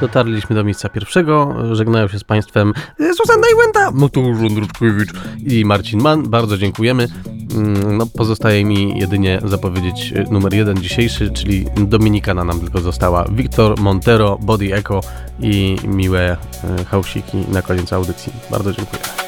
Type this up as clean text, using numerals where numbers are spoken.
Dotarliśmy do miejsca pierwszego. Żegnają się z Państwem Zuzanna Iłęta, Mateusz Andruszkiewicz i Marcin Mann. Bardzo dziękujemy. No, pozostaje mi jedynie zapowiedzieć numer 1 dzisiejszy, czyli Dominikana nam tylko została. Victor Montero, Body Echo i miłe hausiki na koniec audycji. Bardzo dziękuję.